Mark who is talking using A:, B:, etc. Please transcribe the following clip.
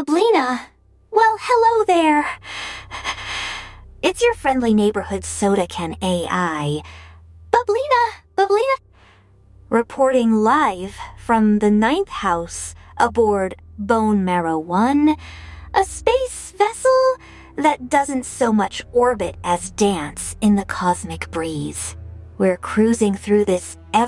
A: Bublina! Well, hello there! It's your friendly neighborhood soda can AI. Bublina! Reporting live from the ninth house aboard Bone Marrow 1, a space vessel that doesn't so much orbit as dance in the cosmic breeze. We're cruising through this